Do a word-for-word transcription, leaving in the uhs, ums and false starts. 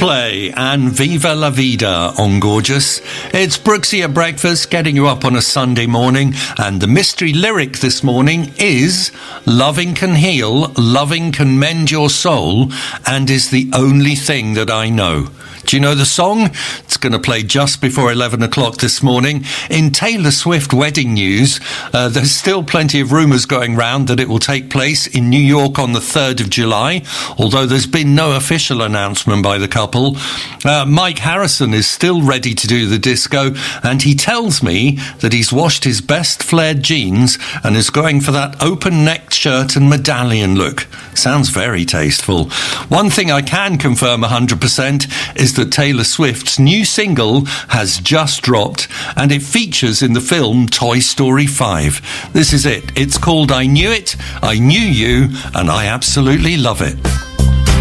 Coldplay and Viva La Vida on Gorgeous. It's Brooksy at breakfast, getting you up on a Sunday morning, and the mystery lyric this morning is loving can heal, loving can mend your soul, and is the only thing that I know. Do you know the song? It's going to play just before eleven o'clock this morning. In Taylor Swift wedding news, uh, there's still plenty of rumours going round that it will take place in New York on the third of July, although there's been no official announcement by the couple. Uh, Mike Harrison is still ready to do the disco, and he tells me that he's washed his best flared jeans and is going for that open-necked shirt and medallion look. Sounds very tasteful. One thing I can confirm one hundred percent is that Taylor Swift's new single has just dropped, and it features in the film Toy Story five. This is it. It's called I Knew It, I Knew You, and I absolutely love it.